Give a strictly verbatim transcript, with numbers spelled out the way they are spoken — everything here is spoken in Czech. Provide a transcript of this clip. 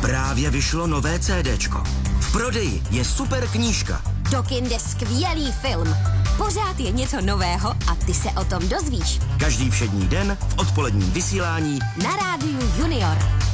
Právě vyšlo nové CDčko. V prodeji je super knížka. Do kin jde skvělý film. Pořád je něco nového a ty se o tom dozvíš. Každý všední den v odpoledním vysílání na rádiu Junior.